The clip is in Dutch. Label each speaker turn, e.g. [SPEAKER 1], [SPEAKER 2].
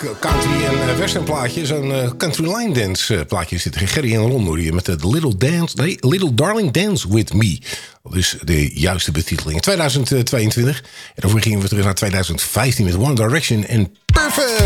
[SPEAKER 1] country en western plaatje. Zo'n country line dance plaatje zit er. Gerry en Ron hier met de Little Darling Dance With Me. Dat is de juiste betiteling. In 2022. En daarvoor gingen we terug naar 2015 met One Direction en Perfect.